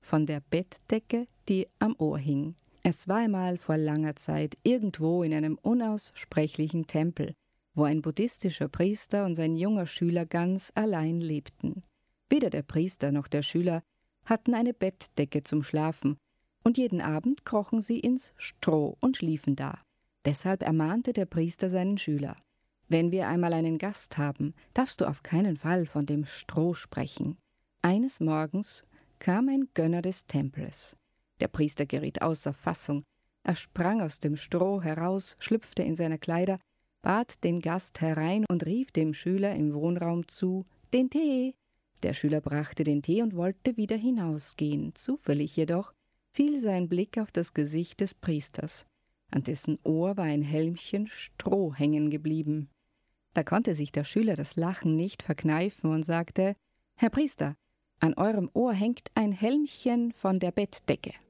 von der Bettdecke, die am Ohr hing. Es war einmal vor langer Zeit irgendwo in einem unaussprechlichen Tempel, wo ein buddhistischer Priester und sein junger Schüler ganz allein lebten. Weder der Priester noch der Schüler hatten eine Bettdecke zum Schlafen, und jeden Abend krochen sie ins Stroh und schliefen da. Deshalb ermahnte der Priester seinen Schüler: »Wenn wir einmal einen Gast haben, darfst du auf keinen Fall von dem Stroh sprechen.« Eines Morgens kam ein Gönner des Tempels. Der Priester geriet außer Fassung. Er sprang aus dem Stroh heraus, schlüpfte in seine Kleider, bat den Gast herein und rief dem Schüler im Wohnraum zu: »Den Tee!« Der Schüler brachte den Tee und wollte wieder hinausgehen. Zufällig jedoch fiel sein Blick auf das Gesicht des Priesters. An dessen Ohr war ein Helmchen Stroh hängen geblieben. Da konnte sich der Schüler das Lachen nicht verkneifen und sagte: »Herr Priester, an eurem Ohr hängt ein Helmchen von der Bettdecke.«